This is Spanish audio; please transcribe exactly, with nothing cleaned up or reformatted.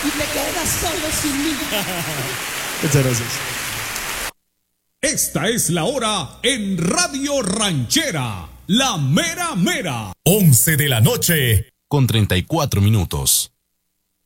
y te quedas solo sin mí. Muchas gracias. Esta es la hora en Radio Ranchera, la mera mera. once de la noche con treinta y cuatro minutos.